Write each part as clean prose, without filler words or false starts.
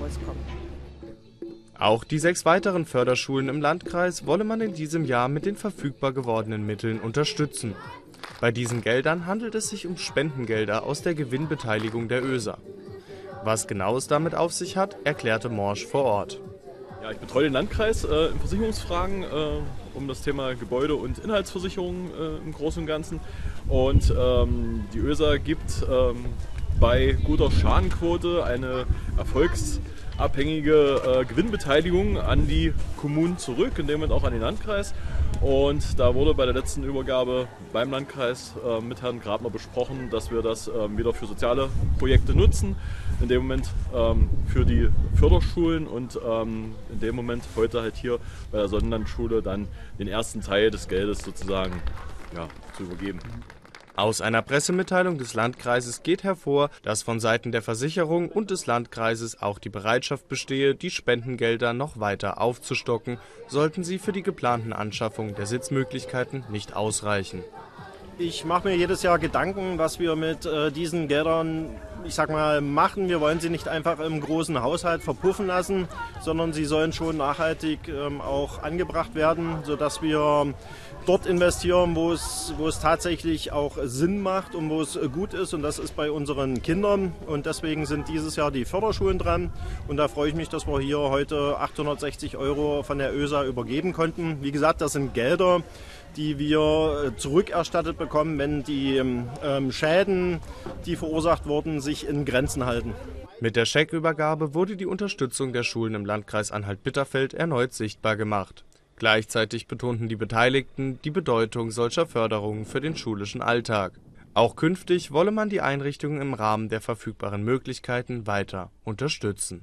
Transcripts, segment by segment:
rauskommen. Auch die 6 weiteren Förderschulen im Landkreis wolle man in diesem Jahr mit den verfügbar gewordenen Mitteln unterstützen. Bei diesen Geldern handelt es sich um Spendengelder aus der Gewinnbeteiligung der ÖSA. Was genau es damit auf sich hat, erklärte Morsch vor Ort. Ja, ich betreue den Landkreis in Versicherungsfragen um das Thema Gebäude- und Inhaltsversicherung im Großen und Ganzen. Und die ÖSA gibt bei guter Schadenquote eine erfolgsabhängige Gewinnbeteiligung an die Kommunen zurück, in dem Moment auch an den Landkreis. Und da wurde bei der letzten Übergabe beim Landkreis mit Herrn Grabner besprochen, dass wir das wieder für soziale Projekte nutzen, in dem Moment für die Förderschulen und in dem Moment heute halt hier bei der Sonnenlandschule dann den ersten Teil des Geldes sozusagen zu übergeben. Aus einer Pressemitteilung des Landkreises geht hervor, dass von Seiten der Versicherung und des Landkreises auch die Bereitschaft bestehe, die Spendengelder noch weiter aufzustocken, sollten sie für die geplanten Anschaffungen der Sitzmöglichkeiten nicht ausreichen. Ich mache mir jedes Jahr Gedanken, was wir mit diesen Geldern, machen. Wir wollen sie nicht einfach im großen Haushalt verpuffen lassen, sondern sie sollen schon nachhaltig auch angebracht werden, sodass wir dort investieren, wo es tatsächlich auch Sinn macht und wo es gut ist. Und das ist bei unseren Kindern. Und deswegen sind dieses Jahr die Förderschulen dran. Und da freue ich mich, dass wir hier heute 860 € von der ÖSA übergeben konnten. Wie gesagt, das sind Gelder, die wir zurückerstattet bekommen, wenn die Schäden, die verursacht wurden, sich in Grenzen halten. Mit der Scheckübergabe wurde die Unterstützung der Schulen im Landkreis Anhalt-Bitterfeld erneut sichtbar gemacht. Gleichzeitig betonten die Beteiligten die Bedeutung solcher Förderungen für den schulischen Alltag. Auch künftig wolle man die Einrichtungen im Rahmen der verfügbaren Möglichkeiten weiter unterstützen.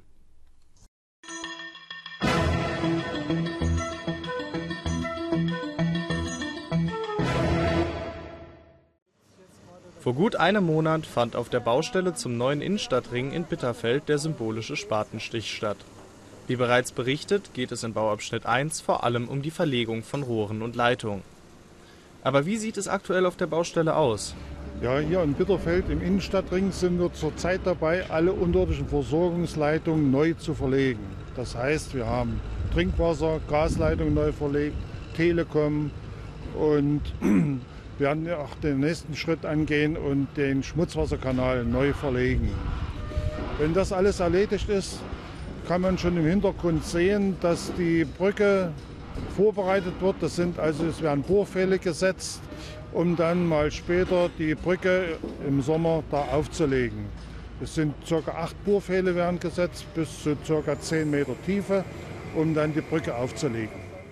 Vor gut einem Monat fand auf der Baustelle zum neuen Innenstadtring in Bitterfeld der symbolische Spatenstich statt. Wie bereits berichtet, geht es in Bauabschnitt 1 vor allem um die Verlegung von Rohren und Leitungen. Aber wie sieht es aktuell auf der Baustelle aus? Ja, hier in Bitterfeld im Innenstadtring sind wir zurzeit dabei, alle unterirdischen Versorgungsleitungen neu zu verlegen. Das heißt, wir haben Trinkwasser, Gasleitungen neu verlegt, Telekom und werden auch den nächsten Schritt angehen und den Schmutzwasserkanal neu verlegen. Wenn das alles erledigt ist, kann man schon im Hintergrund sehen, dass die Brücke vorbereitet wird. Es werden Bohrpfähle gesetzt, um dann mal später die Brücke im Sommer da aufzulegen. Es sind ca. 8 Bohrpfähle werden gesetzt, bis zu ca. 10 Meter Tiefe, um dann die Brücke aufzulegen.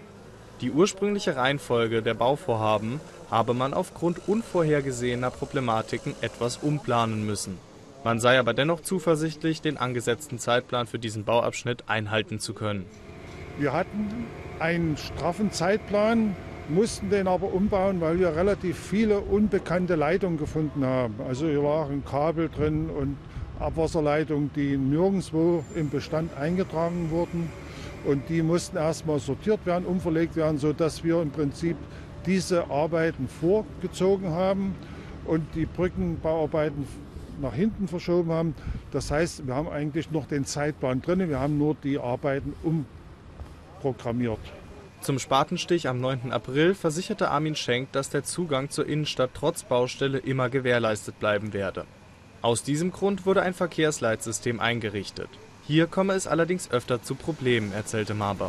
Die ursprüngliche Reihenfolge der Bauvorhaben habe man aufgrund unvorhergesehener Problematiken etwas umplanen müssen. Man sei aber dennoch zuversichtlich, den angesetzten Zeitplan für diesen Bauabschnitt einhalten zu können. Wir hatten einen straffen Zeitplan, mussten den aber umbauen, weil wir relativ viele unbekannte Leitungen gefunden haben. Also hier waren Kabel drin und Abwasserleitungen, die nirgendwo im Bestand eingetragen wurden. Und die mussten erstmal sortiert werden, umverlegt werden, sodass wir im Prinzip diese Arbeiten vorgezogen haben und die Brückenbauarbeiten nach hinten verschoben haben. Das heißt, wir haben eigentlich noch den Zeitplan drin, wir haben nur die Arbeiten umprogrammiert. Zum Spatenstich am 9. April versicherte Armin Schenk, dass der Zugang zur Innenstadt trotz Baustelle immer gewährleistet bleiben werde. Aus diesem Grund wurde ein Verkehrsleitsystem eingerichtet. Hier komme es allerdings öfter zu Problemen, erzählte Marbach.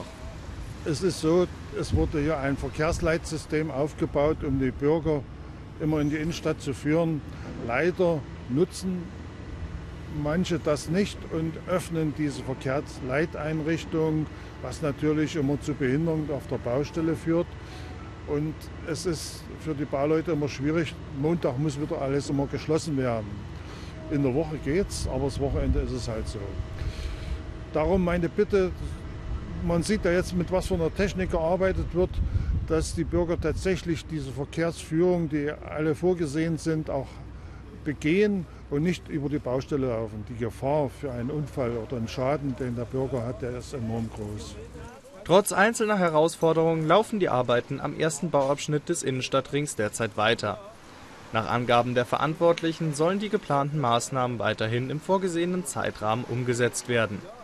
Es ist so, es wurde hier ein Verkehrsleitsystem aufgebaut, um die Bürger immer in die Innenstadt zu führen. Leider nutzen manche das nicht und öffnen diese Verkehrsleiteinrichtung, was natürlich immer zu Behinderungen auf der Baustelle führt. Und es ist für die Bauleute immer schwierig. Montag muss wieder alles immer geschlossen werden. In der Woche geht's, aber das Wochenende ist es halt so. Darum meine Bitte, man sieht ja jetzt, mit was für einer Technik gearbeitet wird, dass die Bürger tatsächlich diese Verkehrsführung, die alle vorgesehen sind, auch begehen und nicht über die Baustelle laufen. Die Gefahr für einen Unfall oder einen Schaden, den der Bürger hat, der ist enorm groß. Trotz einzelner Herausforderungen laufen die Arbeiten am ersten Bauabschnitt des Innenstadtrings derzeit weiter. Nach Angaben der Verantwortlichen sollen die geplanten Maßnahmen weiterhin im vorgesehenen Zeitrahmen umgesetzt werden.